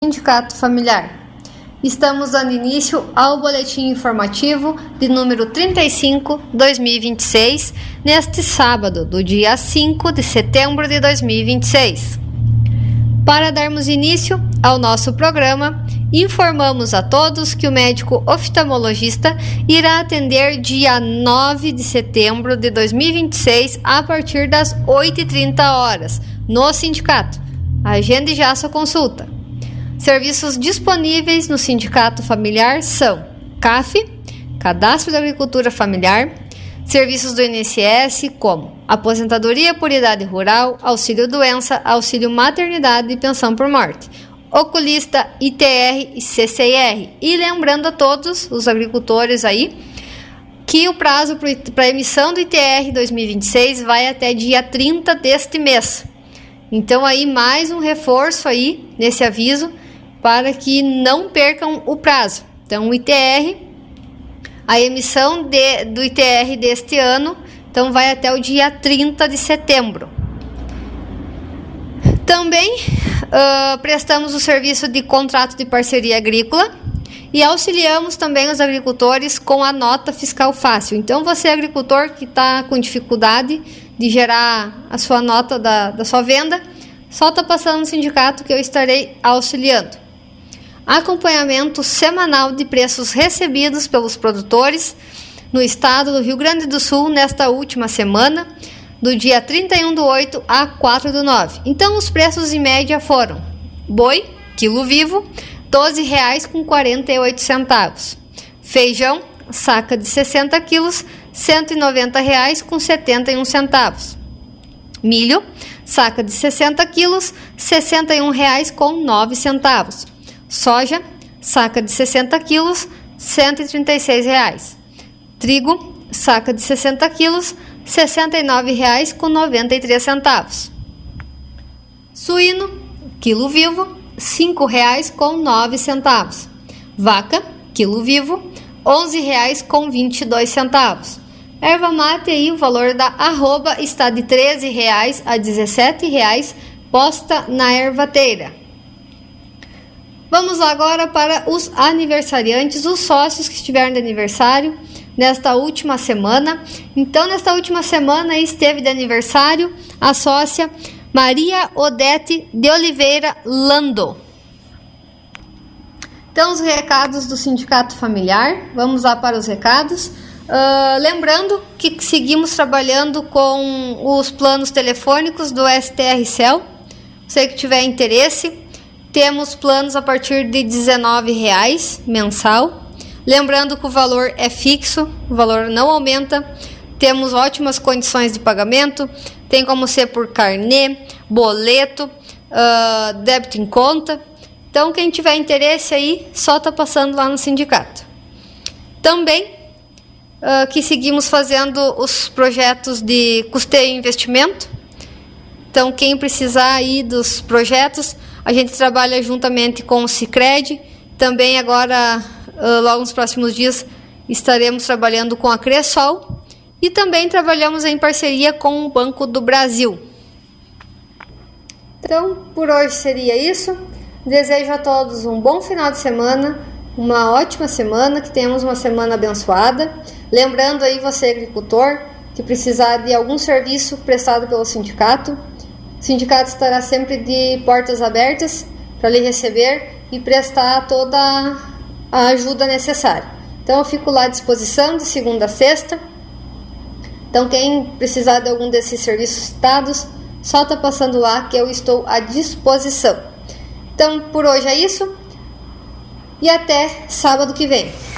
Sindicato Familiar. Estamos dando início ao boletim informativo de número 35/2026, neste sábado, do dia 5 de setembro de 2026. Para darmos início ao nosso programa, informamos a todos que o médico oftalmologista irá atender dia 9 de setembro de 2026 a partir das 8h30 no sindicato. Agende já sua consulta. Serviços disponíveis no Sindicato Familiar são CAF, Cadastro da Agricultura Familiar, serviços do INSS como aposentadoria por idade rural, auxílio-doença, auxílio-maternidade e pensão por morte, oculista, ITR e CCIR. E lembrando a todos os agricultores aí que o prazo para emissão do ITR 2026 vai até dia 30 deste mês. Então aí mais um reforço aí nesse aviso para que não percam o prazo. Então o ITR, a emissão do ITR deste ano, então vai até o dia 30 de setembro. Também prestamos o serviço de contrato de parceria agrícola e auxiliamos também os agricultores com a nota fiscal fácil. Então você agricultor que está com dificuldade de gerar a sua nota da sua venda, só está passando no sindicato que eu estarei auxiliando. Acompanhamento semanal de preços recebidos pelos produtores no estado do Rio Grande do Sul nesta última semana, do dia 31/8 a 4/9. Então os preços em média foram: boi, quilo vivo, R$ 12,48. Feijão, saca de 60 quilos, R$ 190,71. Milho, saca de 60 quilos, R$ 61,09. Soja, saca de 60 quilos, R$ 136. Trigo, saca de 60 quilos, R$ 69,93. Suíno, quilo vivo, R$ 5,09. Vaca, quilo vivo, R$ 11,22. Erva mate aí, o valor da arroba está de R$ 13 a R$ 17 posta na ervateira. Vamos agora para os aniversariantes, os sócios que estiveram de aniversário nesta última semana. Então, nesta última semana esteve de aniversário a sócia Maria Odete de Oliveira Lando. Então, os recados do Sindicato Familiar. Vamos lá para os recados. Lembrando que seguimos trabalhando com os planos telefônicos do STR-Cel. Você que tiver interesse, temos planos a partir de R$ 19 mensal. Lembrando que o valor é fixo, o valor não aumenta. Temos ótimas condições de pagamento. Tem como ser por carnê, boleto, débito em conta. Então, quem tiver interesse aí, só está passando lá no sindicato. Também que seguimos fazendo os projetos de custeio e investimento. Então, quem precisar aí dos projetos, a gente trabalha juntamente com o Sicredi. Também agora, logo nos próximos dias, estaremos trabalhando com a Cressol. E também trabalhamos em parceria com o Banco do Brasil. Então, por hoje seria isso. Desejo a todos um bom final de semana, uma ótima semana, que tenhamos uma semana abençoada. Lembrando aí você, agricultor, que precisar de algum serviço prestado pelo sindicato, o sindicato estará sempre de portas abertas para lhe receber e prestar toda a ajuda necessária. Então eu fico lá à disposição de segunda a sexta. Então quem precisar de algum desses serviços citados, só está passando lá que eu estou à disposição. Então por hoje é isso e até sábado que vem.